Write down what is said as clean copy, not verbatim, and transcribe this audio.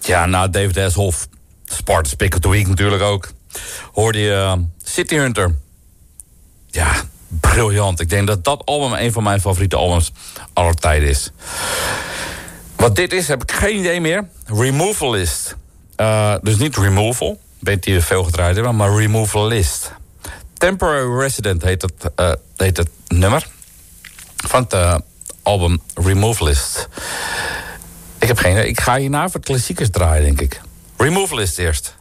Ja, na David Hasselhoff, Spartans Pick of the Week natuurlijk ook, hoorde je City Hunter. Ja, briljant. Ik denk dat dat album een van mijn favoriete albums aller tijden is. Wat dit is, heb ik geen idee meer. Removalist. Dus niet Removal, weet die veel gedraaid hebben, maar Removalist. Temporary Resident heet het nummer van het album Removalist. Ik heb geen idee. Ik ga hierna voor klassiekers draaien, denk ik. Removalist eerst.